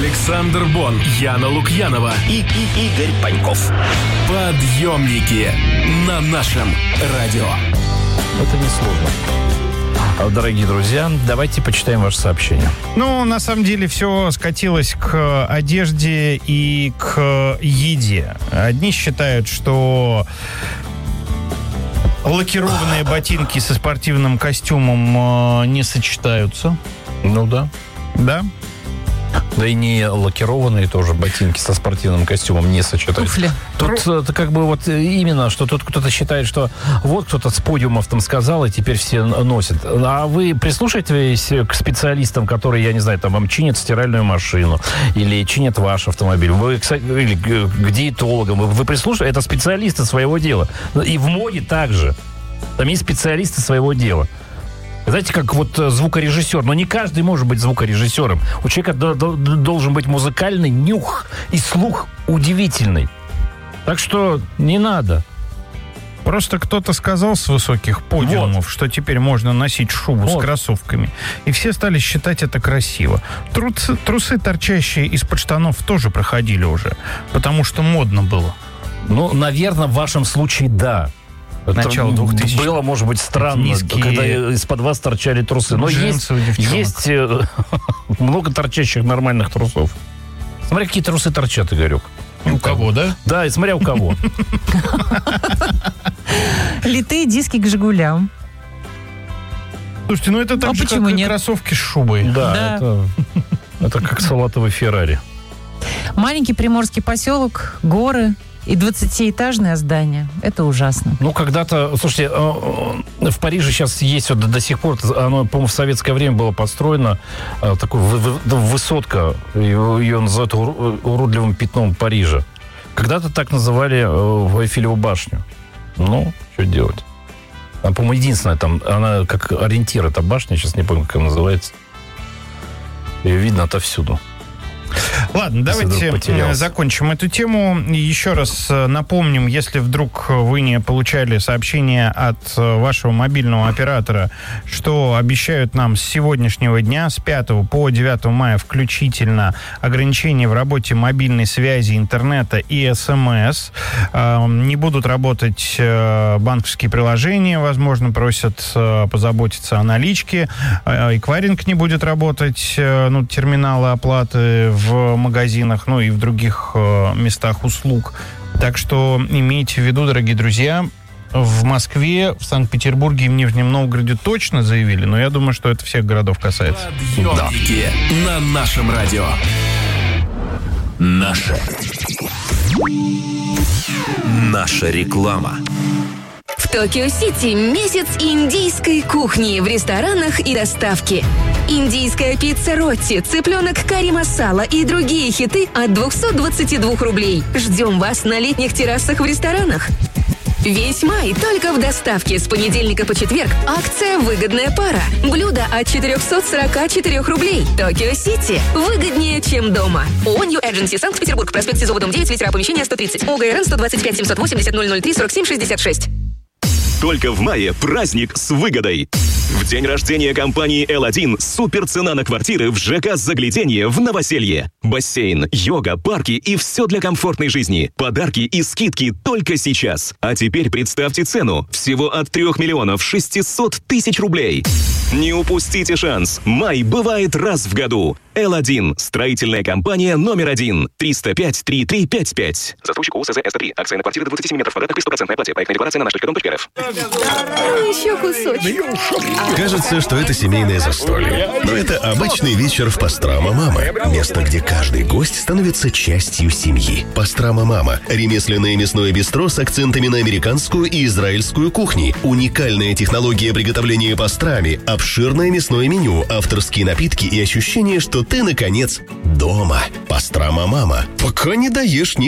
Александр Бон, Яна Лукьянова и Игорь Паньков. Подъемники на нашем радио. Это несложно. Дорогие друзья, давайте почитаем ваше сообщение. Ну, на самом деле, все скатилось к одежде и к еде. Одни считают, что лакированные ботинки со спортивным костюмом не сочетаются. Ну да. Да? Да и не лакированные тоже ботинки со спортивным костюмом не сочетаются. Туфли. Тут это как бы вот именно, что тут кто-то считает, что вот кто-то с подиумов там сказал, и теперь все носят. А вы прислушаетесь к специалистам, которые, я не знаю, там вам чинят стиральную машину или чинят ваш автомобиль. Вы, кстати, или к диетологам. Вы прислушаетесь? Это специалисты своего дела. И в моде также. Там есть специалисты своего дела. Знаете, как вот звукорежиссер. Но не каждый может быть звукорежиссером. У человека должен быть музыкальный нюх и слух удивительный. Так что не надо. Просто кто-то сказал с высоких подиумов, что теперь можно носить шубу с кроссовками. И все стали считать это красиво. Трусы, торчащие из-под штанов, тоже проходили уже. Потому что модно было. Ну, наверное, в вашем случае да. Начало 2000-х. Было, может быть, странно, низкие... когда из-под вас торчали трусы. Но есть много торчащих нормальных трусов. Смотри, какие трусы торчат, Игорек. И у кого, да? Да, и смотря у кого. Литые диски к «Жигулям». Слушайте, ну это так же, как и кроссовки с шубой. Да. Это как салатовый Феррари. Маленький приморский поселок, горы и 20-этажное здание. Это ужасно. Ну, когда-то... Слушайте, в Париже сейчас есть вот до сих пор... Оно, по-моему, в советское время было построено. Такой высотка. Ее называют уродливым пятном Парижа. Когда-то так называли Эйфелеву башню. Ну, что делать? Она, по-моему, единственная там... Она как ориентир, эта башня. Сейчас не помню, как она называется. Ее видно отовсюду. Ладно, давайте закончим эту тему. Еще раз напомним, если вдруг вы не получали сообщение от вашего мобильного оператора, что обещают нам с сегодняшнего дня, с 5 по 9 мая включительно, ограничения в работе мобильной связи, интернета и СМС. Не будут работать банковские приложения, возможно, просят позаботиться о наличке. Эквайринг не будет работать, терминалы оплаты в магазинах, и в других местах услуг. Так что имейте в виду, дорогие друзья, в Москве, в Санкт-Петербурге и в Нижнем Новгороде точно заявили, но я думаю, что это всех городов касается. Подъемники на нашем радио. Наша реклама. В Токио-Сити месяц индийской кухни в ресторанах и доставке. Индийская пицца Ротти, цыпленок карри масала и другие хиты от 222 рублей. Ждем вас на летних террасах в ресторанах. Весь май только в доставке с понедельника по четверг. Акция «Выгодная пара». Блюдо от 444 рублей. Токио-Сити. Выгоднее, чем дома. ООО «Нью Эдженси», Санкт-Петербург, проспект Сизова, дом 9, ветера, помещение 130. ОГРН 125 780 003 47 66. Только в мае праздник с выгодой. В день рождения компании L1 суперцена на квартиры в ЖК «Загляденье» в Новоселье. Бассейн, йога, парки и все для комфортной жизни. Подарки и скидки только сейчас. А теперь представьте цену. Всего от 3 600 000 рублей. Не упустите шанс. Май бывает раз в году. L1. Строительная компания номер 1. 305-3355. Застройщик УСЗ СТ3. Акция на квартиры до 27 метров квадратных при 100% оплате. Проектная декларация на наш.дом.рф. Еще кусочек. Кажется, что это семейное застолье. Но это обычный вечер в Пастрама Мама. Место, где каждый гость становится частью семьи. Пастрама Мама. Ремесленное мясное бистро с акцентами на американскую и израильскую кухни. Уникальная технология приготовления пастрами. Обширное мясное меню, авторские напитки и ощущение, что ты, наконец, дома. Пастрама Мама. Пока не доешь, не